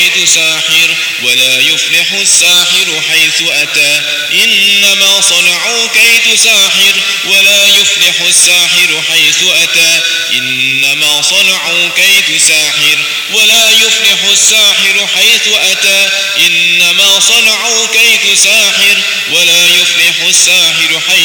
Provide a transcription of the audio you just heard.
كيد ساحر ولا يفلح الساحر حيث أتى إنما صنعوا كيد ساحر ولا يفلح الساحر حيث أتى إنما صنعوا كيد ساحر ولا يفلح الساحر حيث أتى إنما صنعوا كيد ساحر ولا يفلح الساحر حيث